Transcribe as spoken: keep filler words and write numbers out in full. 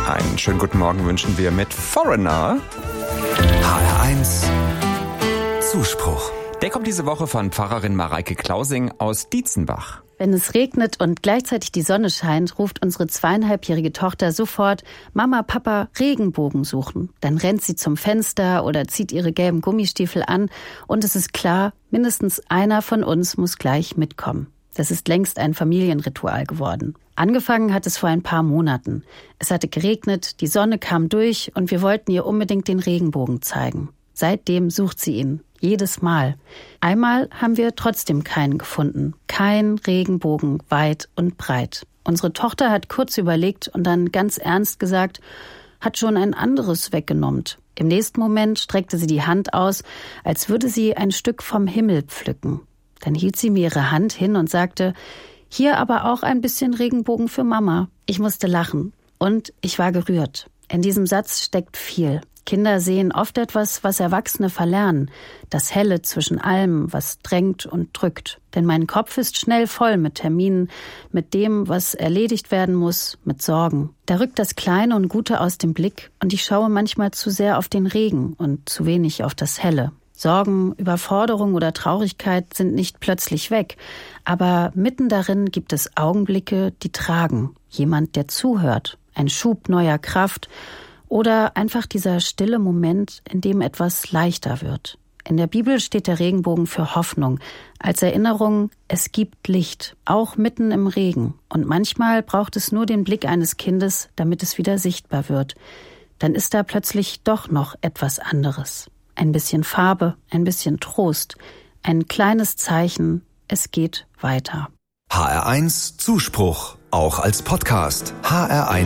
Einen schönen guten Morgen wünschen wir mit Foreigner. H R eins Zuspruch. Der kommt diese Woche von Pfarrerin Mareike Klausing aus Dietzenbach. Wenn es regnet und gleichzeitig die Sonne scheint, ruft unsere zweieinhalbjährige Tochter sofort: Mama, Papa, Regenbogen suchen. Dann rennt sie zum Fenster oder zieht ihre gelben Gummistiefel an und es ist klar, mindestens einer von uns muss gleich mitkommen. Das ist längst ein Familienritual geworden. Angefangen hat es vor ein paar Monaten. Es hatte geregnet, die Sonne kam durch und wir wollten ihr unbedingt den Regenbogen zeigen. Seitdem sucht sie ihn. Jedes Mal. Einmal haben wir trotzdem keinen gefunden. Kein Regenbogen, weit und breit. Unsere Tochter hat kurz überlegt und dann ganz ernst gesagt, hat schon ein anderes weggenommen. Im nächsten Moment streckte sie die Hand aus, als würde sie ein Stück vom Himmel pflücken. Dann hielt sie mir ihre Hand hin und sagte, hier aber auch ein bisschen Regenbogen für Mama. Ich musste lachen und ich war gerührt. In diesem Satz steckt viel. Kinder sehen oft etwas, was Erwachsene verlernen. Das Helle zwischen allem, was drängt und drückt. Denn mein Kopf ist schnell voll mit Terminen, mit dem, was erledigt werden muss, mit Sorgen. Da rückt das Kleine und Gute aus dem Blick und ich schaue manchmal zu sehr auf den Regen und zu wenig auf das Helle. Sorgen, Überforderung oder Traurigkeit sind nicht plötzlich weg. Aber mitten darin gibt es Augenblicke, die tragen. Jemand, der zuhört. Ein Schub neuer Kraft. Oder einfach dieser stille Moment, in dem etwas leichter wird. In der Bibel steht der Regenbogen für Hoffnung, als Erinnerung, es gibt Licht, auch mitten im Regen. Und manchmal braucht es nur den Blick eines Kindes, damit es wieder sichtbar wird. Dann ist da plötzlich doch noch etwas anderes. Ein bisschen Farbe, ein bisschen Trost, ein kleines Zeichen, es geht weiter. H R eins Zuspruch, auch als Podcast. H R eins